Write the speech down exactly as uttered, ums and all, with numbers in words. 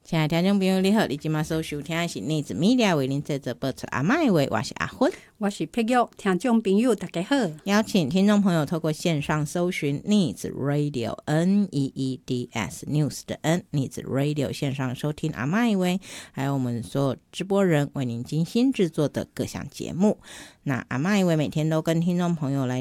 亲爱的听众朋友你好，你现在所收听的是news media 为您制作播出阿嬷的话，我是阿芬， 我是佩玉。听众朋友大家好， 邀请听众朋友透过线上搜寻 news radio N E E D S news 的 N news radio 线上收听阿嬷的话，还有我们所有直播人为您精心制作的各项节目。那阿嬷的话每天都跟听众朋友来